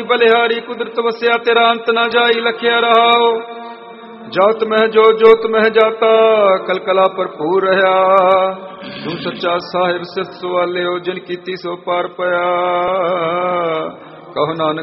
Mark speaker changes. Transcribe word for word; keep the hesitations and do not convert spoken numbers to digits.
Speaker 1: बलिहारी कुदरत वसिया तेरा अंत ना जाई लखिया रहाओ। जात मह जो जोत मह जाता कल कला भरपूर रहा। तू सच्चा साहिब सिरत सवाले हो जिन कीती सो पार पया। कहो नानक